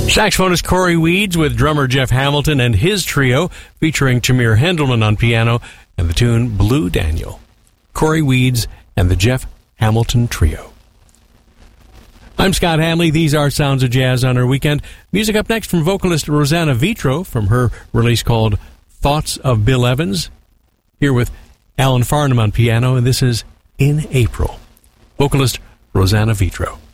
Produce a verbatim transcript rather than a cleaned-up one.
Saxophonist Corey Weeds with drummer Jeff Hamilton and his trio featuring Tamir Hendelman on piano and the tune Blue Daniel. Corey Weeds and the Jeff Hamilton Trio. I'm Scott Hamley. These are Sounds of Jazz on our weekend. Music up next from vocalist Rosanna Vitro from her release called Thoughts of Bill Evans. Here with Alan Farnham on piano, and this is In April. Vocalist Rosanna Vitro.